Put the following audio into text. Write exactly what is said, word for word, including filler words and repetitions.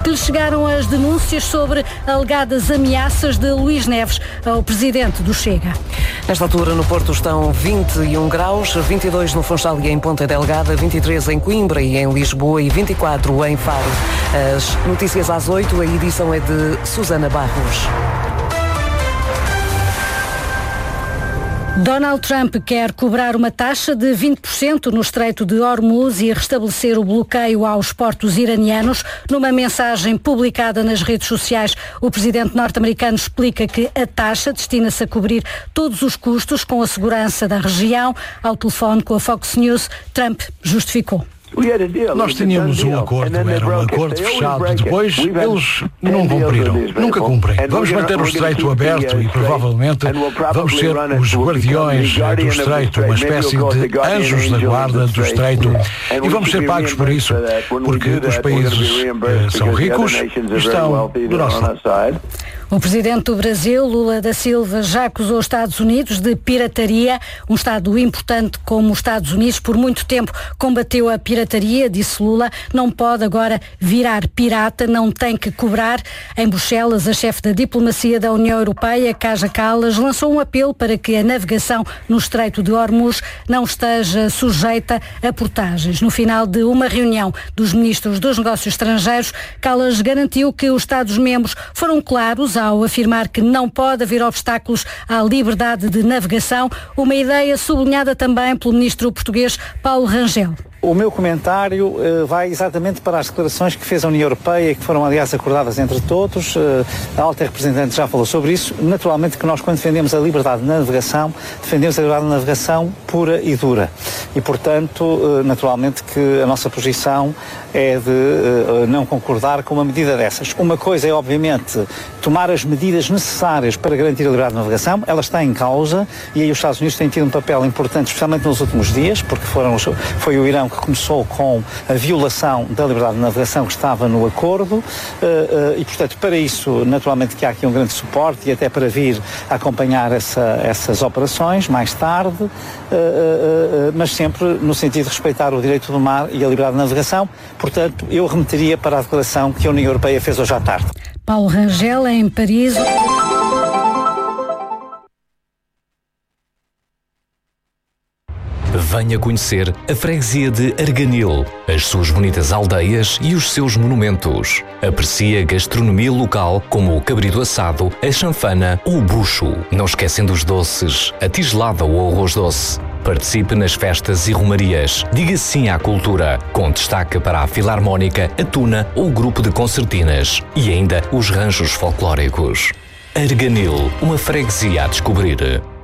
que lhe chegaram as denúncias sobre alegadas ameaças de Luís Neves ao presidente do Chega. Nesta altura, no Porto estão vinte e um graus, vinte e dois no Funchal e em Ponta Delgada, vinte e três em Coimbra e em Lisboa e vinte e quatro em Faro. As notícias às oito, a edição é de Susana Barros. Donald Trump quer cobrar uma taxa de vinte por cento no Estreito de Hormuz e restabelecer o bloqueio aos portos iranianos. Numa mensagem publicada nas redes sociais, o presidente norte-americano explica que a taxa destina-se a cobrir todos os custos com a segurança da região. Ao telefone com a Fox News, Trump justificou. Nós tínhamos um acordo, era um acordo fechado. Depois, eles não cumpriram, nunca cumprem. Vamos manter o Estreito aberto e, provavelmente, vamos ser os guardiões do Estreito, uma espécie de anjos da guarda do Estreito. E vamos ser pagos por isso, porque os países eh, são ricos e estão do nosso lado. O presidente do Brasil, Lula da Silva, já acusou os Estados Unidos de pirataria. Um Estado importante como os Estados Unidos por muito tempo combateu a pirataria, disse Lula. Não pode agora virar pirata, não tem que cobrar. Em Bruxelas, a chefe da diplomacia da União Europeia, Kaja Kallas, lançou um apelo para que a navegação no Estreito de Hormuz não esteja sujeita a portagens. No final de uma reunião dos ministros dos negócios estrangeiros, Kallas garantiu que os Estados-membros foram claros ao afirmar que não pode haver obstáculos à liberdade de navegação, uma ideia sublinhada também pelo ministro português Paulo Rangel. O meu comentário uh, vai exatamente para as declarações que fez a União Europeia, que foram, aliás, acordadas entre todos. Uh, a alta representante já falou sobre isso. Naturalmente que nós, quando defendemos a liberdade de navegação, defendemos a liberdade de navegação pura e dura. E, portanto, uh, naturalmente que a nossa posição é de uh, não concordar com uma medida dessas. Uma coisa é, obviamente, tomar as medidas necessárias para garantir a liberdade de navegação. Ela está em causa e aí os Estados Unidos têm tido um papel importante, especialmente nos últimos dias, porque foram, foi o Irão que começou com a violação da liberdade de navegação que estava no acordo uh, uh, e, portanto, para isso, naturalmente que há aqui um grande suporte e até para vir acompanhar essa, essas operações mais tarde, uh, uh, uh, mas sempre no sentido de respeitar o direito do mar e a liberdade de navegação. Portanto, eu remeteria para a declaração que a União Europeia fez hoje à tarde. Paulo Rangel, em Paris. Venha conhecer a freguesia de Arganil, as suas bonitas aldeias e os seus monumentos. Aprecie a gastronomia local como o cabrito assado, a chanfana ou o bucho. Não esquecendo os doces, a tigelada ou o arroz doce. Participe nas festas e romarias. Diga sim à cultura, com destaque para a Filarmónica, a Tuna ou o grupo de concertinas. E ainda os ranchos folclóricos. Arganil, uma freguesia a descobrir.